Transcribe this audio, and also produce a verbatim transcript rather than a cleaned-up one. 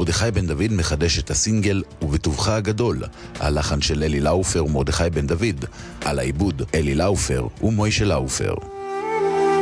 מרדכי בן דוד מחדש את הסינגל ובטובך הגדול, הלחן של אלי לאופר ומרדכי בן דוד, על העיבוד אלי לאופר ומוישה לאופר.